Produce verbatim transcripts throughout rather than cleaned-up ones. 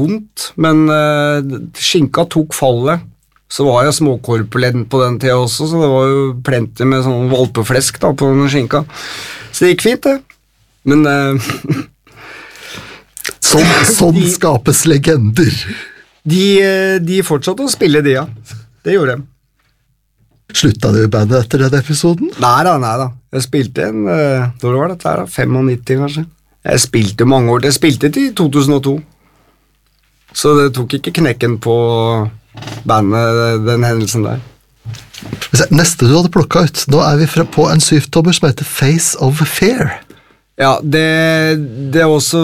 vondt, men uh, skinka tok fallet. Så var jeg småkorpulent på den tida også, så det var jo plenty med sånn valpeflesk da, på den skinka. Så det gikk fint, det. Men... Uh, sånn sånn de, skapes legender. De, de fortsatte å spille de, ja. Det gjorde de. Slutta du i bandet etter den episoden? Nei da, nei da. Jeg spilte en, uh, hvor var dette her da? femognitti kanskje. Jeg spilte mange år, jeg spilte til to tusen og to. Så det tok ikke knekken på bandet, den hendelsen der. Neste du hadde plukket ut, nå er vi fra på en syvtommer som heter Face of Fear. Ja, det, det er også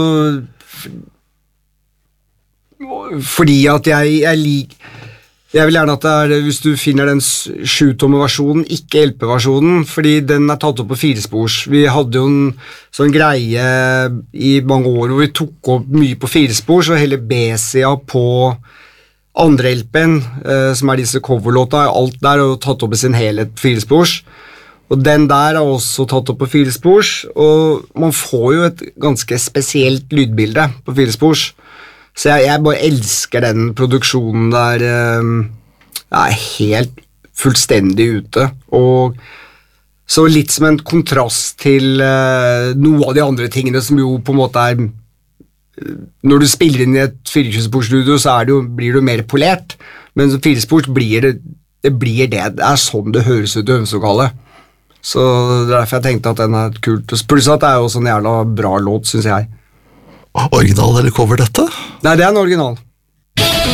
fordi at jeg, jeg lik jeg vil gjerne at det er, hvis du finner den sjutommer versjonen, ikke L P-versjonen, fordi den er tatt opp på firespors. Vi hadde jo en sånn greie i mange år hvor vi tok opp mye på firespors, og hele B-sida på andre L P-en, eh, som er disse coverlåta, alt der er jo tatt opp i sin helhet på firespors. Og den der er også tatt opp på firespors, og man får jo et ganske spesielt lydbilde på firespors. Så jeg, jeg bare elsker den produksjonen der. Jeg er helt fullstendig ute, og så litt som en kontrast til uh, noe av de andre tingene som jo på en måte er, når du spiller inn i et firesporsstudio så er det jo, blir du mer polert, men som firespors blir det, det blir det, det er sånn det høres ut i øvelseslokalet. Så det er derfor jeg tenkte at den er kult, pluss at det er jo sånn jævla bra låt, synes jeg. Original eller cover dette? Nei, det er en original.